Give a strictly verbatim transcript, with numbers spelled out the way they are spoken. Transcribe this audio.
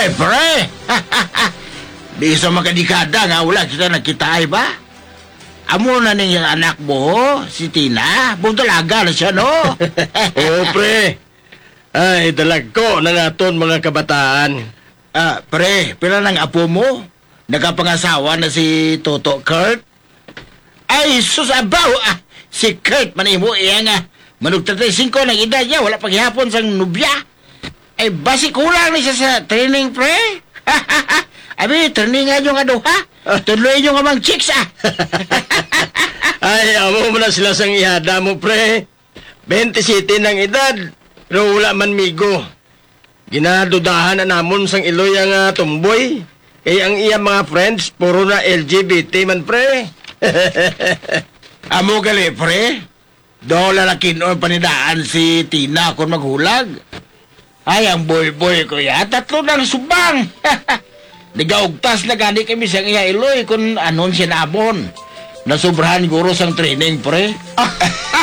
Ay, pre! Di sa makadikada nga wala kita nakita, ba? Amo na niyang anak mo, si Tina. Buntalaga na siya, no? Oo, pre. Ay, dalag ko na naton mga kabataan. Ah, pre, pila ng apo mo? Nakapangasawa na si Toto Kurt? Ay, sus, abaw! Ah, si Kurt, manimo iya nga. Manug singko ng edad niya, wala paghihapon sang nubya. Ay, basi kulang na siya sa training, pre. Abi, training nga yung ano, ha? Tuloy yung amang chicks, ah. Ay, amo mo na sila sang ihada mo, pre. twenty-seven ng edad, pero wala man migo. Ginadudahan na namon sang iloy ang uh, tumboy. Kaya ang iya mga friends, puro na L G B T man, pre. Amo gali, pre. Do lalakin o panidaan si Tina kung maghulag. Ay, ang boy-boy ko ya, tatlo ng subang. Nagaugtas na gani kami sa iya iloy kung anon siya nabon. Nasubrahan guro sang training, pre.